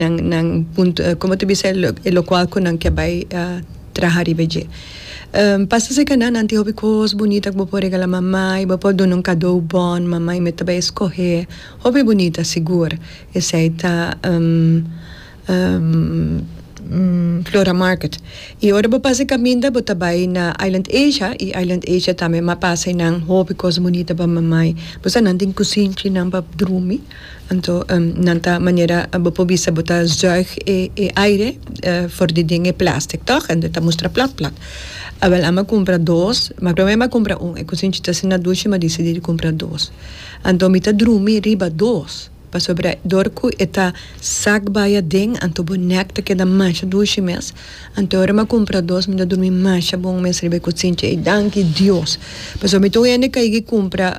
ng punto, como te dice, lo qual ko nang kebay trahari beje. Passa se kanan anti hobi cos bonita que vou regalar mamãe, vou pôr um cadeau bom, mamãe me também escolher. Hobi bonita segura. Essa aí tá Flora Market. E ora vou passar caminho, vou também na Island Asia, e Island Asia também me passa nang hobi cos bonita para mamãe. Você não tem cozinha nang para dormir. Então, nanta maneira vou bisa botar zuig e aire voor die dingen plastic, toch? En dat moest plat. Wel, ama compra dois, mas problema compra e così ci sta na douche, ma decidi di compra dois. Então, mita drumi riba dois. Pa sobre dorku eta sak baya ding, anto bonecta que da mancha douche mes. Então, ora ma compra dois, me da dormi mancha bom mes riba così e danke Dios. Pa sobre to ene kai compra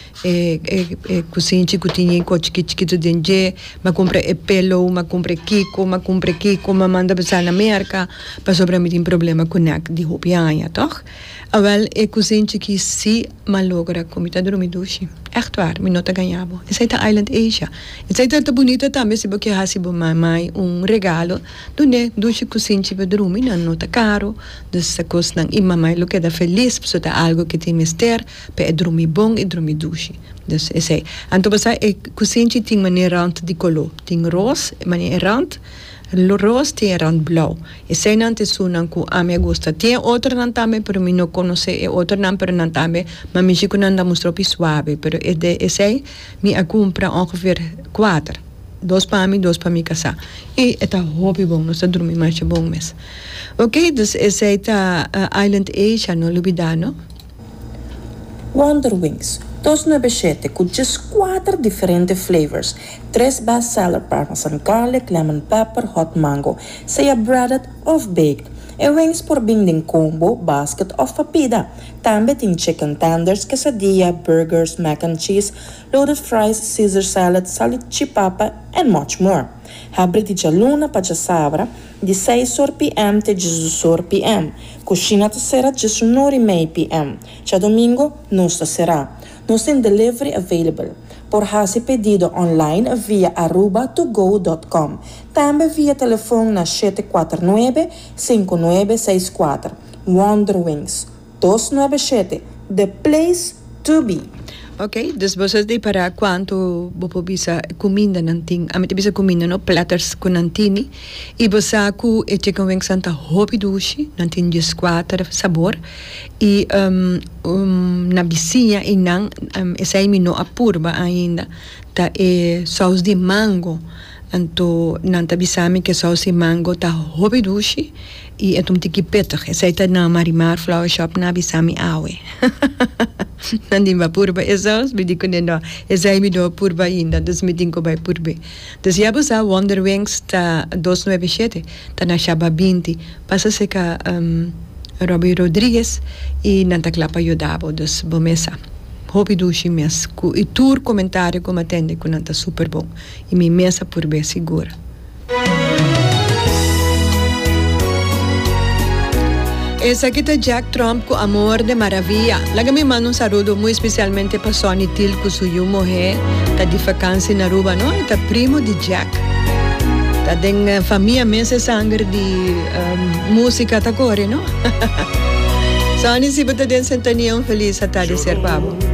cozinha chiquitinha com chiquito dentro, mas compra pelo, mas compra kiko, mas manda passar na merca, para sobre mim tem problema com de hopianha, toch? Awel cozinha que se malogra comida dormir duche, echt waar, me nota ganhava. Essa é Island Asia. Essa é tão bonita também se você hasi bo mamãe regalo, do ne duche cozinha para dormir não nota caro, dessa coisa não e mamãe lo que dá feliz, porque é algo que tem mister, para dormir bom e dormir duche. Dus is hij. En toen was hij, cousintje ting meneer rand die color. Ting roos, meneer rand, roos ting rand blauw. Is hij nante sunan ku ame gusta. Tien otro nantame, pero mi no conoce otro nan pero nantame, maar mi chico nanda mostropi suave. Pero is hij, mi a compra ongeveer 4. Dos para mim casa. E é tá hobby bom, nós dormir mais bom mes. Ok, dus is hij tá Island Asia, no Lubidano. Wonder Wings. 297 com just 4 diferentes flavors. 3 bestseller parmesan garlic, lemon pepper, hot mango. Seja breaded of baked. E wings por binding combo, basket of papida. Também tem chicken tenders, quesadilla, burgers, mac and cheese, loaded fries, Caesar salad, salchipapa, and much more. Abre de luna para sabra, de 6 p.m. até 18 p.m. Coxina será de 9 p.m. Já domingo, não será. Nós temos delivery available. Por fazer pedido online via arubatogo.com. Também via telefone na 749-5964. Wonder Wings. 297. The place to be. Ok, dus você de para quanto você bisa comida nanting, a mete bisa comida no platters com nantini, e você com chicken wings santa hopi dushi, nantin de 4 sabor, e na bicinha e não essa aí no apurba ainda, tá sauce de mango, anto nanta bisami que sauce de mango tá hopi dushi. E é tiki pittig. Zij dat na Marimar Flower Shop na bisami awe. Nandin ba purba esos, bidi ko nendo. Zij mi do purba inda, dus mi dinko bay purbe. Dus yabo sa Wonder Wings ta 297, ta na Shaba Binti. Pasa se ka Robbie Rodriguez e nanta klapa yodabo, dus bomesa. Hopi dushi mes. E tour comentário como atende com nanta super bom. E mi mesa purbe segura. Essa aqui tá Jack Trump com Amor de Maravilla. Laga me manda saludo muito especialmente para Sonny Till com sua mulher. Tá de vacância na Aruba, não? Tá primo de Jack. Tá de família mesmo sangue de música tá corre, não? Sonny, se você tem sintonia, feliz a tarde ser babo.